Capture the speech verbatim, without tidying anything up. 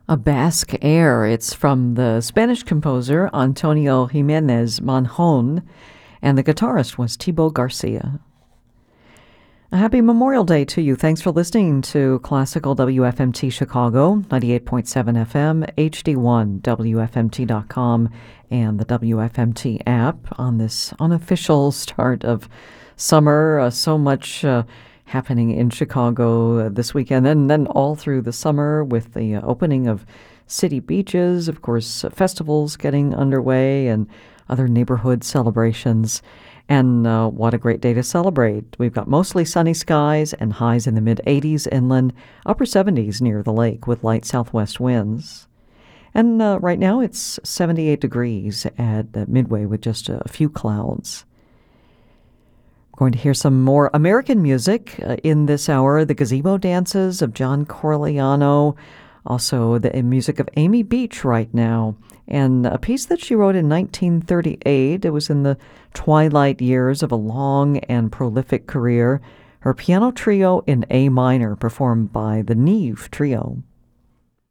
A Basque air. It's from the Spanish composer Antonio Jimenez Manjon, and the guitarist was Thibaut Garcia. A happy Memorial Day to you. Thanks for listening to Classical W F M T Chicago, ninety-eight point seven F M, H D one, W F M T dot com, and the W F M T app on this unofficial start of summer. Uh, so much uh, happening in Chicago uh, this weekend, and then all through the summer with the uh, opening of city beaches, of course, uh, festivals getting underway, and other neighborhood celebrations. And uh, what a great day to celebrate. We've got mostly sunny skies and highs in the mid-eighties inland, upper seventies near the lake with light southwest winds. And uh, right now it's seventy-eight degrees at uh, Midway with just a few clouds. We're going to hear some more American music uh, in this hour. The Gazebo Dances of John Corigliano, also the music of Amy Beach right now, and a piece that she wrote in nineteen thirty-eight. It was in the twilight years of a long and prolific career. Her piano trio in A minor, performed by the Neve Trio.